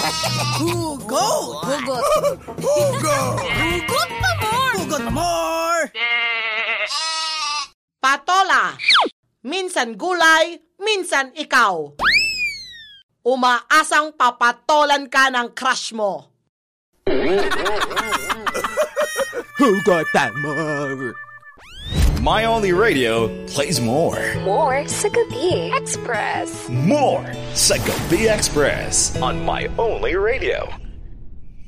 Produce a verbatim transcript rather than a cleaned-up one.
Hugot! Hugot. Hugot! Hugot pa more! Hugot pa more! Patola, minsan gulay, minsan ikaw. Umaasang papatolan ka ng crush mo. Hugot pa more! My Only Radio plays more. More sa Gabi Express. More sa Gabi Express on My Only Radio.